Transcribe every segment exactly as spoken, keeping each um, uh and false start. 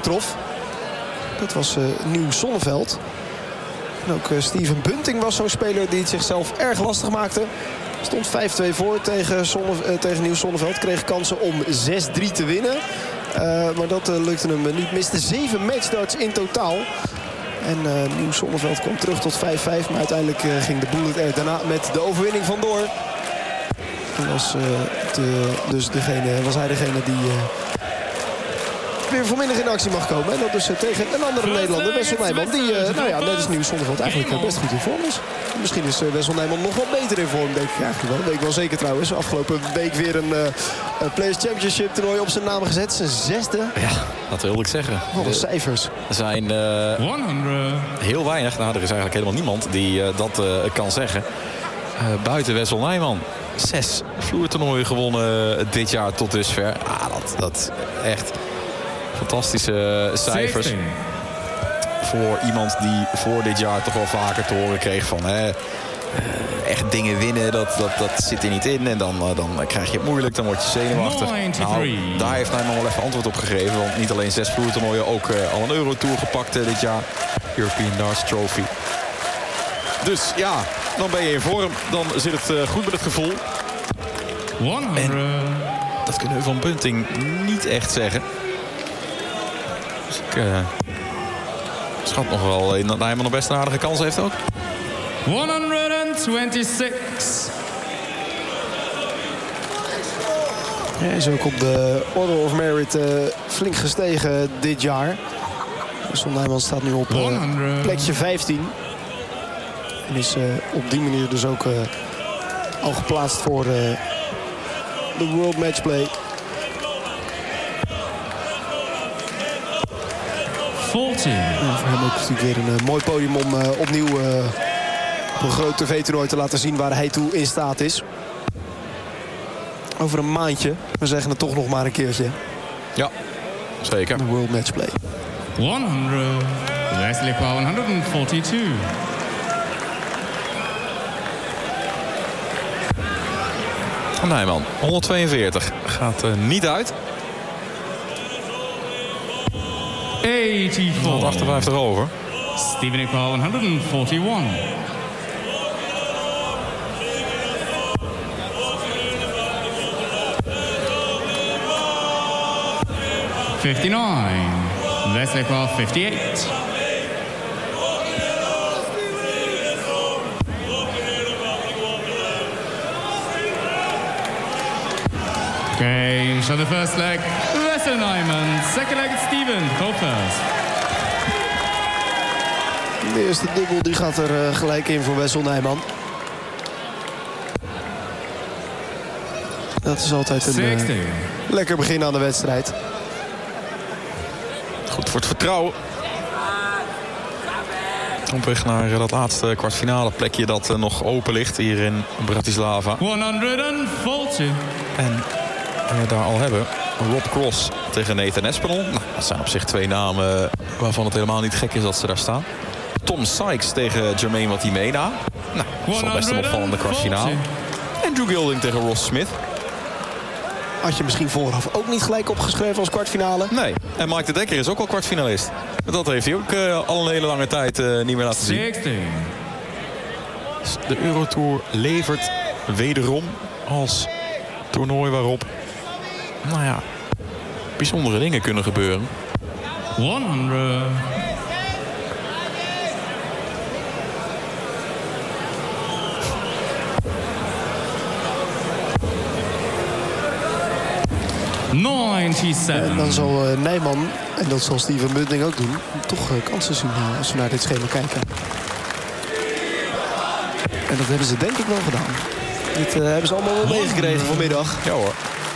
trof. Dat was uh, Nieuw Zonneveld. En ook uh, Steven Bunting was zo'n speler die het zichzelf erg lastig maakte. Stond vijf twee voor tegen, Zonne, uh, tegen Nieuw Zonneveld. Kreeg kansen om zes drie te winnen. Uh, maar dat uh, lukte hem niet. Miste zeven matchstarts in totaal. En uh, Nieuw Zonneveld kwam terug tot vijf vijf. Maar uiteindelijk uh, ging de Bullet er daarna met de overwinning vandoor. En was, uh, de, dus degene, was hij degene die uh, weer vanmiddag in actie mag komen. En dat dus uh, tegen een andere Nederlander, Wessel Nijman. Die, uh, nou ja, net als Nieuw Zonneveld eigenlijk uh, best goed in vorm is. Misschien is uh, Wessel Nijman nog wel beter in vorm, denk ik eigenlijk wel. Weet ik wel zeker trouwens. Afgelopen week weer een uh, Players Championship toernooi op zijn naam gezet. Zijn zesde. Ja, dat wilde ik zeggen. Wat een cijfers. Er zijn uh, heel weinig. Nou, er is eigenlijk helemaal niemand die uh, dat uh, kan zeggen. Uh, buiten Wessel Nijman. Zes vloertoernooien gewonnen dit jaar tot dusver. Ah, dat, dat echt fantastische cijfers. zeventien Voor iemand die voor dit jaar toch wel vaker te horen kreeg van... Hè, echt dingen winnen, dat, dat, dat zit er niet in. En dan, dan krijg je het moeilijk, dan word je zenuwachtig. Nou, daar heeft Nijman wel even antwoord op gegeven. Want niet alleen zes vloertoernooien, ook uh, al een Eurotour gepakt uh, dit jaar. European Darts Trophy. Dus ja, dan ben je in vorm. Dan zit het uh, goed met het gevoel. En dat kunnen we van Bunting niet echt zeggen. Dus ik uh, schat nog wel in dat Nijman nog best een aardige kans heeft ook. honderdtwenty-six Hij is ook op de Order of Merit uh, flink gestegen dit jaar. Wessel Nijman staat nu op uh, plekje vijftien. En is uh, op die manier dus ook uh, al geplaatst voor uh, de World Matchplay. veertien Ja, voor hem ook natuurlijk weer een uh, mooi podium om uh, opnieuw uh, op een groot tv-toernooi te laten zien waar hij toe in staat is. Over een maandje. We zeggen het toch nog maar een keertje. Ja, zeker. De World Matchplay. honderd Wesley Powell, honderdtweeënveertig Nijman, honderdtweeënveertig. Gaat uh, niet uit. eenenvijftig honderdachtenvijftig over. Steven Nicol, honderdeenenveertig fifty-nine Wesley Powell, fifty-eight Okay, so the first leg, Wessel Nijman. Second leg, Steven. Go first. De eerste dubbel die gaat er uh, gelijk in voor Wessel Nijman. Dat is altijd een uh, lekker begin aan de wedstrijd. Goed voor het vertrouwen. Op weg naar dat laatste kwartfinale plekje dat uh, nog open ligt hier in Bratislava. honderdveertig En we daar al hebben. Rob Cross tegen Nathan Espinel. Nou, dat zijn op zich twee namen waarvan het helemaal niet gek is dat ze daar staan. Tom Sykes tegen Jermaine Watimena. Nou, dat is wel best een opvallende kwartfinale. En Drew Gilding tegen Ross Smith. Had je misschien vooraf ook niet gelijk opgeschreven als kwartfinale? Nee, en Mike de Dekker is ook al kwartfinalist. Dat heeft hij ook uh, al een hele lange tijd uh, niet meer laten zien. zestien Dus de Eurotour levert wederom als toernooi waarop, nou ja, bijzondere dingen kunnen gebeuren. honderd negenennegentig En dan zal uh, Nijman, en dat zal Steven Bunting ook doen, toch uh, kansen zien uh, als we naar dit schema kijken. En dat hebben ze denk ik wel gedaan. Dit uh, hebben ze allemaal wel meegekregen vanmiddag. Ja hoor.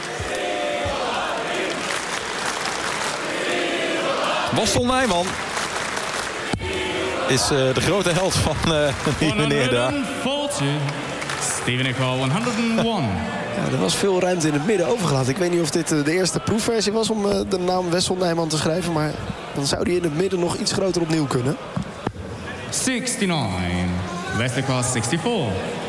Wessel Nijman is uh, de grote held van uh, die meneer daar. Steven Nicol, honderdéén Ja, er was veel ruimte in het midden overgelaten. Ik weet niet of dit uh, de eerste proefversie was om uh, de naam Wessel Nijman te schrijven. Maar dan zou die in het midden nog iets groter opnieuw kunnen. zestig negen Wesley Cross, zestig vier